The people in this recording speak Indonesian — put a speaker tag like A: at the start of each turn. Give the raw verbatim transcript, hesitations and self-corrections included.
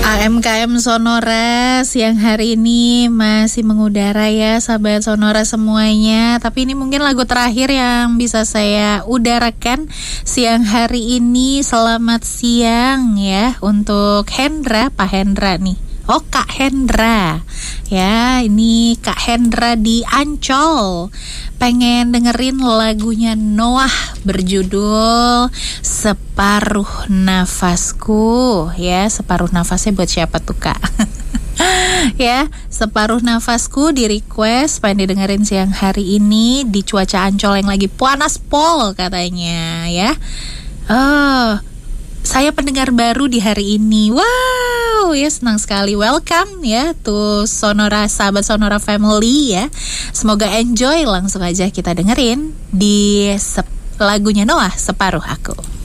A: K M K M Sonora siang hari ini masih mengudara ya sahabat Sonora semuanya. Tapi ini mungkin lagu terakhir yang bisa saya udarakan siang hari ini. Selamat siang ya untuk Hendra, Pak Hendra nih. Oh Kak Hendra. Ya ini Kak Hendra di Ancol. Pengen dengerin lagunya Noah berjudul Separuh Nafasku. Ya, separuh nafasnya buat siapa tuh Kak? Ya, Separuh Nafasku di request pengen didengerin siang hari ini di cuaca Ancol yang lagi panas pol katanya ya. Oh, saya pendengar baru di hari ini. Wow, ya senang sekali. Welcome ya tuh Sonora, sahabat Sonora family ya. Semoga enjoy. Langsung aja kita dengerin di sep- lagunya Noah, Separuh Aku.